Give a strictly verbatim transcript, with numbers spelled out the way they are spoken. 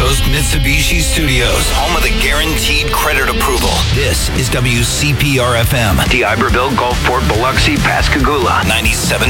Coast Mitsubishi Studios, home of the guaranteed credit approval. This is W C P R F M. D'Iberville, Gulfport, Biloxi, Pascagoula. ninety-seven